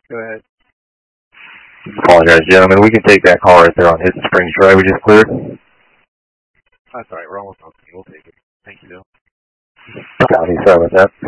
Go ahead. Apologize, gentlemen. We can take that call right there on Hidden Springs Drive we just cleared. That's all right. We're almost on. We'll take it. Thank you, Bill. Copy. Sorry about that.